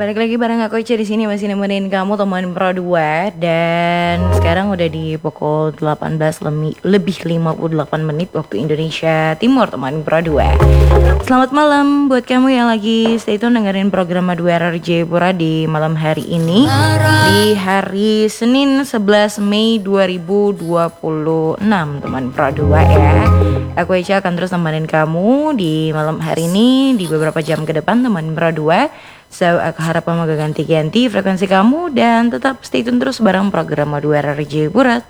balik lagi bareng aku Ica di sini masih nemenin kamu teman Pro 2 dan sekarang udah di pukul 18 lebih 58 menit waktu Indonesia Timur teman Pro 2. Selamat malam buat kamu yang lagi stay tune dengerin program Madu RRJ Pura di malam hari ini di hari Senin 11 Mei 2026 teman Pro 2 ya. Aku Ica akan terus nemenin kamu di malam hari ini di beberapa jam ke depan teman Pro 2. So, aku harap kamu gak ganti-ganti frekuensi kamu dan tetap stay tune terus bareng program Madu RRJ Pura